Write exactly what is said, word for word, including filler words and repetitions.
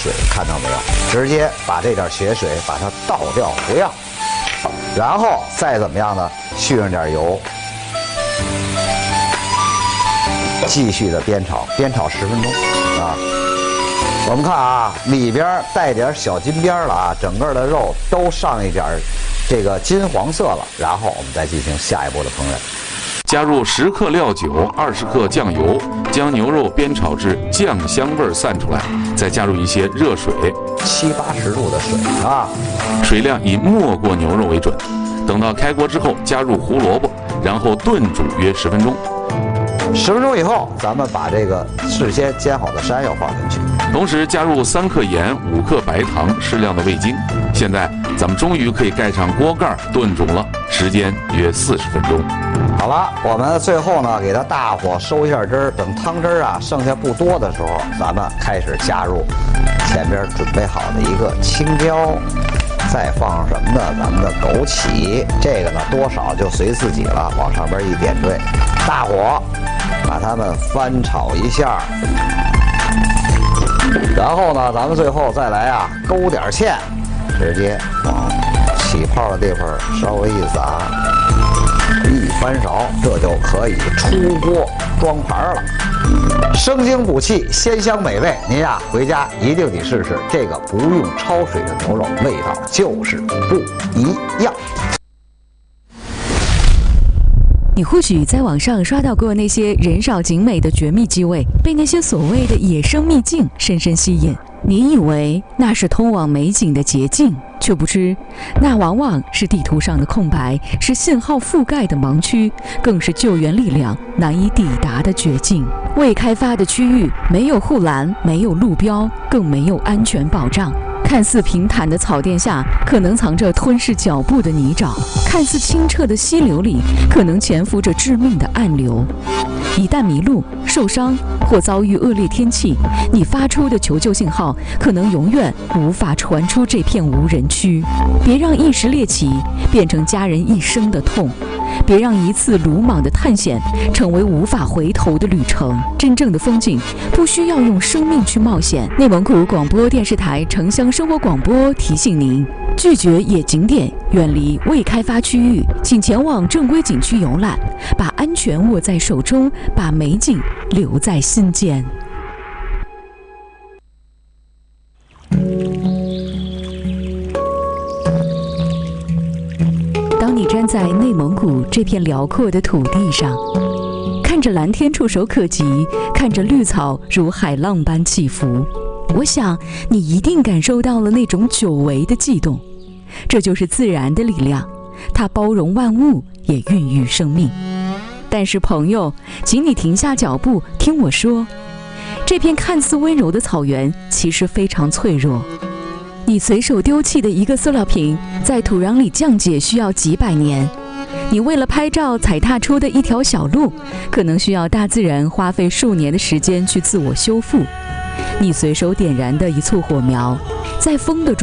水，看到没有？直接把这点血水把它倒掉不要，然后再怎么样呢？续上点油，继续的煸炒，煸炒十分钟啊。我们看啊，里边带点小金边了啊，整个的肉都上一点这个金黄色了，然后我们再进行下一步的烹饪。 加入十克料酒、二十克酱油，将牛肉煸炒至酱香味散出来，再加入一些热水， 七八十度的水啊， 水量以没过牛肉为准。等到开锅之后，加入胡萝卜，然后炖煮约十分钟。 十分钟以后，咱们把这个事先煎好的山药放进去， 同时加入三克盐、五克白糖、适量的味精。现在咱们终于可以盖上锅盖炖煮了，时间约四十分钟。 好了，我们最后呢，给它大火收一下汁儿，等汤汁儿啊剩下不多的时候，咱们开始加入前边准备好的一个青椒，再放上什么呢？咱们的枸杞，这个呢多少就随自己了，往上边一点缀，大火把它们翻炒一下，然后呢，咱们最后再来啊勾点芡，直接往起泡的地方稍微一撒。一翻勺，这就可以出锅装盘了。生津补气，鲜香美味。您呀，回家一定得试试这个不用焯水的牛肉，味道就是不一样。 你或许在网上刷到过那些人少景美的绝密机位，被那些所谓的野生秘境深深吸引。你以为那是通往美景的捷径，却不知那往往是地图上的空白，是信号覆盖的盲区，更是救援力量难以抵达的绝境。未开发的区域没有护栏，没有路标，更没有安全保障。看似平坦的草甸下，可能藏着吞噬脚步的泥沼；看似清澈的溪流里，可能潜伏着致命的暗流。一旦迷路、受伤或遭遇恶劣天气，你发出的求救信号可能永远无法传出这片无人区。别让一时猎奇变成家人一生的痛，别让一次鲁莽的探险成为无法回头的旅程。真正的风景不需要用生命去冒险。内蒙古广播电视台城乡生活广播提醒您：拒绝野景点，远离未开发区域，请前往正规景区游览，把安全握在手中，把美景留在心间。当你站在内蒙古这片辽阔的土地上，看着蓝天触手可及，看着绿草如海浪般起伏，我想你一定感受到了那种久违的悸动。这就是自然的力量，它包容万物，也孕育生命。但是朋友，请你停下脚步，听我说，这片看似温柔的草原其实非常脆弱。你随手丢弃的一个塑料瓶，在土壤里降解需要几百年。你为了拍照踩踏出的一条小路，可能需要大自然花费数年的时间去自我修复。你随手点燃的一簇火苗，在风的